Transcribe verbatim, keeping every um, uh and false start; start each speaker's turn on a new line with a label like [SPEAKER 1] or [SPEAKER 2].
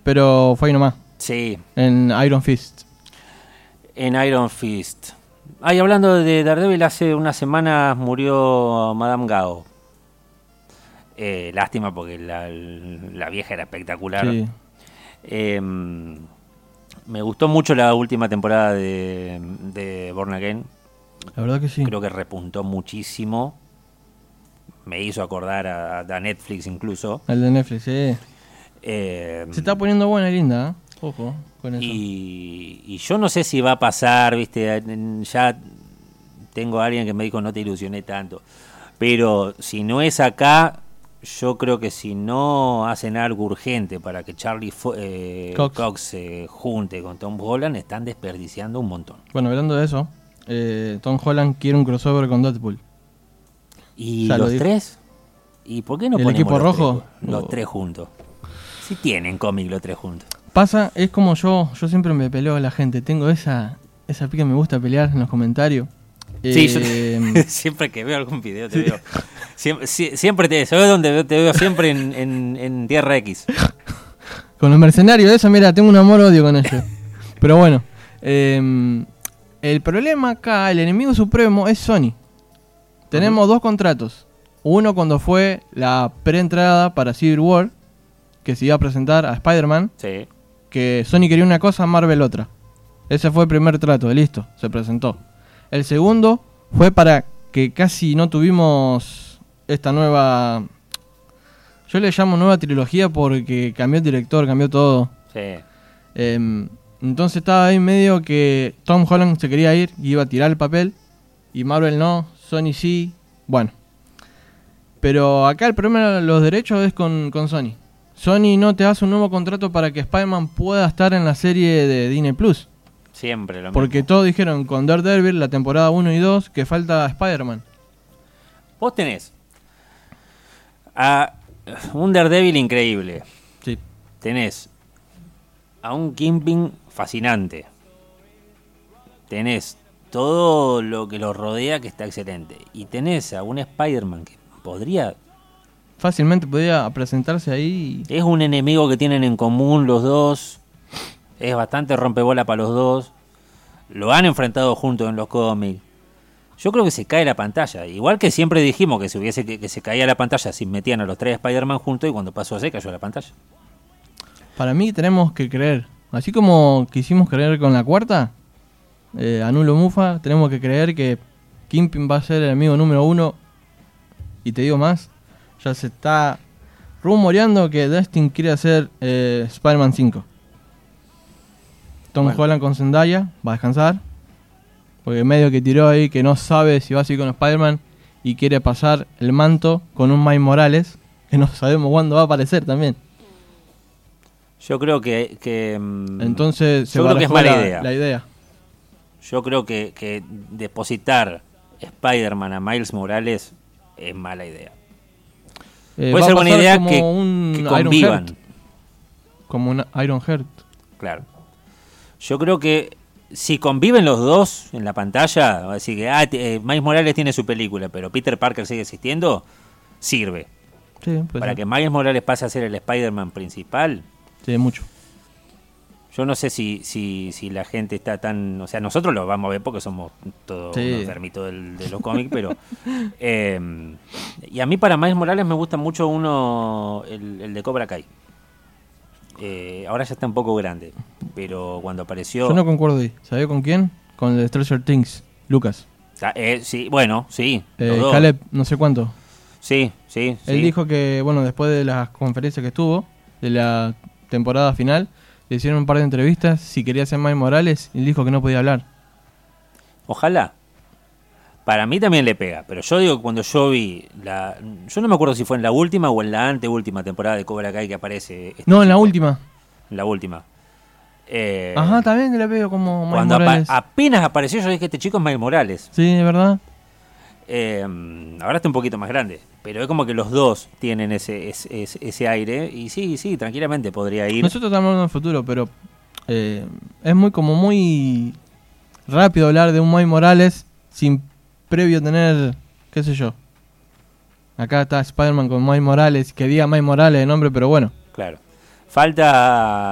[SPEAKER 1] pero fue ahí nomás.
[SPEAKER 2] Sí.
[SPEAKER 1] En Iron Fist.
[SPEAKER 2] En Iron Fist. Ay, hablando de Daredevil, hace unas semanas murió Madame Gao. Eh, lástima porque la, la vieja era espectacular.
[SPEAKER 1] Sí.
[SPEAKER 2] Eh, me gustó mucho la última temporada de, de Born Again.
[SPEAKER 1] La verdad que sí.
[SPEAKER 2] Creo que repuntó muchísimo. Me hizo acordar a, a Netflix incluso.
[SPEAKER 1] El de Netflix, sí.
[SPEAKER 2] Eh,
[SPEAKER 1] Se está poniendo buena y linda, ¿eh? Ojo con eso.
[SPEAKER 2] y, y yo no sé si va a pasar, viste, ya tengo a alguien que me dijo no te ilusioné tanto. Pero si no es acá, yo creo que si no hacen algo urgente para que Charlie Fo- eh,
[SPEAKER 1] Cox.
[SPEAKER 2] Cox se junte con Tom Holland, están desperdiciando un montón.
[SPEAKER 1] Bueno, hablando de eso, eh, Tom Holland quiere un crossover con Deadpool.
[SPEAKER 2] ¿Y
[SPEAKER 1] Ya lo
[SPEAKER 2] los
[SPEAKER 1] dijo.
[SPEAKER 2] tres? ¿Y por qué no
[SPEAKER 1] ¿El
[SPEAKER 2] ponemos
[SPEAKER 1] equipo
[SPEAKER 2] los
[SPEAKER 1] rojo?
[SPEAKER 2] tres, los
[SPEAKER 1] O-
[SPEAKER 2] tres juntos? Si tienen cómic los tres juntos.
[SPEAKER 1] Pasa, es como yo, yo siempre me peleo a la gente. Tengo esa, esa pica, me gusta pelear en los comentarios.
[SPEAKER 2] Sí, yo
[SPEAKER 1] Eh,
[SPEAKER 2] siempre que veo algún video te
[SPEAKER 1] sí.
[SPEAKER 2] veo. Siempre, sie- siempre te ¿sabes dónde veo? Te veo siempre en, en, en Tierra X.
[SPEAKER 1] Con los mercenarios, eso, mira, tengo un amor-odio con ellos. Pero bueno, eh, el problema acá, el enemigo supremo es Sony. Tenemos dos contratos. Uno cuando fue la preentrada para Civil War, que se iba a presentar a Spider-Man,
[SPEAKER 2] Sí.
[SPEAKER 1] que Sony quería una cosa, Marvel otra. Ese fue el primer trato, listo, se presentó. El segundo fue para que casi no tuvimos esta nueva... Yo le llamo nueva trilogía porque cambió el director, cambió todo.
[SPEAKER 2] Sí.
[SPEAKER 1] Eh, entonces estaba ahí medio que Tom Holland se quería ir y iba a tirar el papel. Y Marvel no, Sony sí. Bueno. Pero acá el problema de los derechos es con, con Sony. Sony no te hace un nuevo contrato para que Spider-Man pueda estar en la serie de Disney Plus.
[SPEAKER 2] Siempre lo
[SPEAKER 1] Porque
[SPEAKER 2] mismo.
[SPEAKER 1] todos dijeron con Daredevil, la temporada uno y dos, que falta Spider-Man.
[SPEAKER 2] Vos tenés a un Daredevil increíble.
[SPEAKER 1] Sí.
[SPEAKER 2] Tenés a un Kingpin fascinante. Tenés todo lo que lo rodea que está excelente. Y tenés a un Spider-Man que podría...
[SPEAKER 1] Fácilmente podía presentarse ahí.
[SPEAKER 2] Es un enemigo que tienen en común los dos. Es bastante rompebola para los dos. Lo han enfrentado juntos en los cómics. Yo creo que se cae la pantalla. Igual que siempre dijimos que se hubiese que, que se caía la pantalla si metían a los tres Spider-Man juntos, y cuando pasó así cayó la pantalla.
[SPEAKER 1] Para mí tenemos que creer. Así como quisimos creer con la cuarta, eh, Anulo Mufa, tenemos que creer que Kingpin va a ser el amigo número uno. Y te digo más, ya se está rumoreando que Dustin quiere hacer eh, Spider-Man cinco. Tom
[SPEAKER 2] Bueno.
[SPEAKER 1] Holland con Zendaya va a descansar. Porque medio que tiró ahí que no sabe si va a seguir con Spider-Man y quiere pasar el manto con un Miles Morales, que no sabemos cuándo va a aparecer también.
[SPEAKER 2] Yo creo que... que mm,
[SPEAKER 1] Entonces se
[SPEAKER 2] yo creo que es
[SPEAKER 1] barajó
[SPEAKER 2] mala
[SPEAKER 1] la,
[SPEAKER 2] idea.
[SPEAKER 1] la idea.
[SPEAKER 2] Yo creo que, que depositar Spider-Man a Miles Morales es mala idea.
[SPEAKER 1] Eh,
[SPEAKER 2] Puede
[SPEAKER 1] va
[SPEAKER 2] ser
[SPEAKER 1] a
[SPEAKER 2] buena
[SPEAKER 1] pasar
[SPEAKER 2] idea
[SPEAKER 1] como
[SPEAKER 2] que,
[SPEAKER 1] un
[SPEAKER 2] que
[SPEAKER 1] Iron
[SPEAKER 2] convivan.
[SPEAKER 1] Heart, como un Iron Heart.
[SPEAKER 2] Claro. Yo creo que si conviven los dos en la pantalla, va a decir que ah, t- eh, Miles Morales tiene su película, pero Peter Parker sigue existiendo, sirve.
[SPEAKER 1] Sí, puede
[SPEAKER 2] Para
[SPEAKER 1] ser.
[SPEAKER 2] que Miles Morales pase a ser el Spider-Man principal,
[SPEAKER 1] Sí, mucho.
[SPEAKER 2] yo no sé si, si, si la gente está tan... O sea, nosotros lo vamos a ver porque somos todos
[SPEAKER 1] Sí.
[SPEAKER 2] unos enfermitos del- de los cómics, pero... eh, y a mí para Miles Morales me gusta mucho uno, el, el de Cobra Kai. Eh, ahora ya está un poco grande, pero cuando apareció...
[SPEAKER 1] Yo no concuerdo ahí. ¿Sabés con quién? Con el de Stranger Things, Lucas.
[SPEAKER 2] Ah, eh, sí, bueno, sí.
[SPEAKER 1] Eh,
[SPEAKER 2] los dos.
[SPEAKER 1] Caleb, no sé cuánto.
[SPEAKER 2] Sí, sí,
[SPEAKER 1] Él
[SPEAKER 2] sí.
[SPEAKER 1] dijo que, bueno, después de las conferencias que estuvo, de la temporada final, le hicieron un par de entrevistas si quería ser Miles Morales y él dijo que no podía hablar.
[SPEAKER 2] Ojalá. Para mí también le pega, pero yo digo que cuando yo vi la... Yo no me acuerdo si fue en la última o en la anteúltima temporada de Cobra Kai que aparece... este
[SPEAKER 1] No, en la
[SPEAKER 2] chico.
[SPEAKER 1] última.
[SPEAKER 2] En la última. Eh,
[SPEAKER 1] Ajá, también le veo como Miles
[SPEAKER 2] Cuando apa-
[SPEAKER 1] Morales.
[SPEAKER 2] apenas apareció yo dije, este chico es Miles Morales.
[SPEAKER 1] Sí, es verdad.
[SPEAKER 2] Eh, ahora está un poquito más grande, pero es como que los dos tienen ese, ese, ese, ese aire, y sí, sí, tranquilamente podría ir.
[SPEAKER 1] Nosotros estamos hablando del futuro, pero eh, es muy como muy rápido hablar de un Miles Morales sin previo tener, qué sé yo. Acá está Spider-Man con Miles Morales, que diga Miles Morales de nombre, pero bueno.
[SPEAKER 2] Claro. Falta